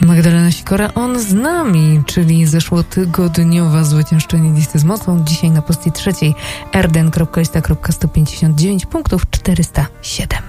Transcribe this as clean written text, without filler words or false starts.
Magdalena Sikora, On z nami, czyli zeszłotygodniowa zwyciężczyni listy z mocą. Dzisiaj na pozycji trzeciej RDN.lista.159 punktów 407.